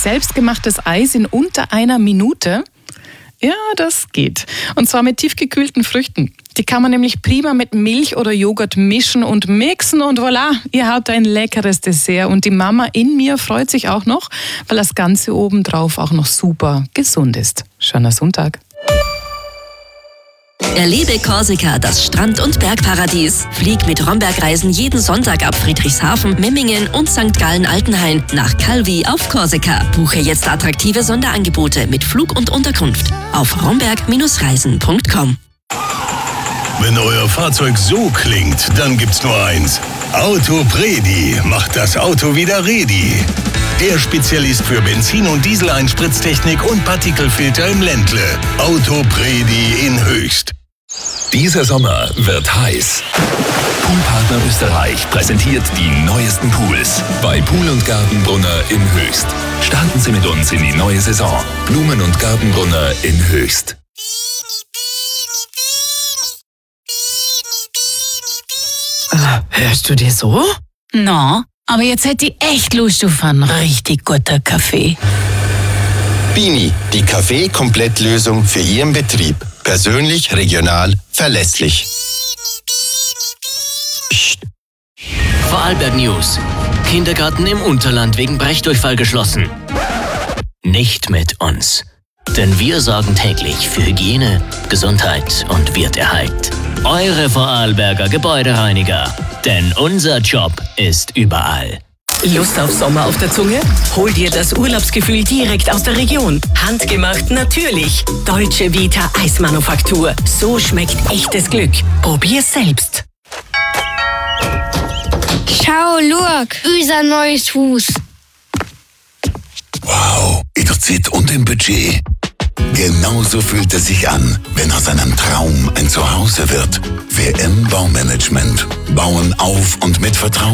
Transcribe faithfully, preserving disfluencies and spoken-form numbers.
selbstgemachtes Eis in unter einer Minute? Ja, das geht. Und zwar mit tiefgekühlten Früchten. Die kann man nämlich prima mit Milch oder Joghurt mischen und mixen und voilà, ihr habt ein leckeres Dessert. Und die Mama in mir freut sich auch noch, weil das Ganze obendrauf auch noch super gesund ist. Schöner Sonntag. Erlebe Korsika, das Strand- und Bergparadies. Flieg mit Romberg-Reisen jeden Sonntag ab Friedrichshafen, Memmingen und Sankt Gallen-Altenhain nach Calvi auf Korsika. Buche jetzt attraktive Sonderangebote mit Flug und Unterkunft auf romberg Reisen punkt com. Wenn euer Fahrzeug so klingt, dann gibt's nur eins. Autopredi macht das Auto wieder ready. Der Spezialist für Benzin- und Dieseleinspritztechnik und Partikelfilter im Ländle. Autopredi in Höchst. Dieser Sommer wird heiß. Poolpartner Österreich präsentiert die neuesten Pools bei Pool und Gartenbrunner in Höchst. Starten Sie mit uns in die neue Saison. Blumen- und Gartenbrunner in Höchst. Hörst du dir so? Na, aber jetzt hätte ich echt Lust auf einen richtig guten Kaffee. Bini, die Kaffee-Komplettlösung für Ihren Betrieb. Persönlich, regional, verlässlich. Psst. Vorarlberg News. Kindergarten im Unterland wegen Brechdurchfall geschlossen. Nicht mit uns. Denn wir sorgen täglich für Hygiene, Gesundheit und Wirterhalt. Eure Vorarlberger Gebäudereiniger. Denn unser Job ist überall. Lust auf Sommer auf der Zunge? Hol dir das Urlaubsgefühl direkt aus der Region. Handgemacht natürlich. Deutsche Vita Eismanufaktur. So schmeckt echtes Glück. Probier's selbst. Schau, look, unser neues Haus. Wow, in der Zeit und im Budget. Genauso fühlt es sich an, wenn aus einem Traum ein Zuhause wird. W M Baumanagement. Bauen auf und mit Vertrauen.